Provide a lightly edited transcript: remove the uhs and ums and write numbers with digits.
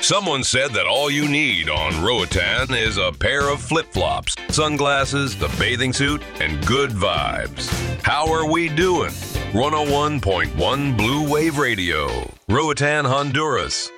Someone said that all you need on Roatan is a pair of flip-flops, sunglasses, the bathing suit, and good vibes. How are we doing? 101.1 Blue Wave Radio, Roatan, Honduras.